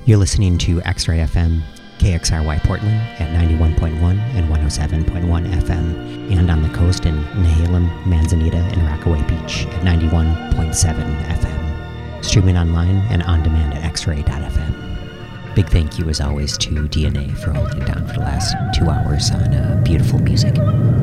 You're listening to X-Ray FM, KXRY Portland at 91.1 and 107.1 FM, and on the coast in Nehalem, Manzanita, and Rockaway Beach at 91.7 FM. Streaming online and on demand at xray.fm. Big thank you, as always, to DNA for holding it down for the last 2 hours on beautiful music.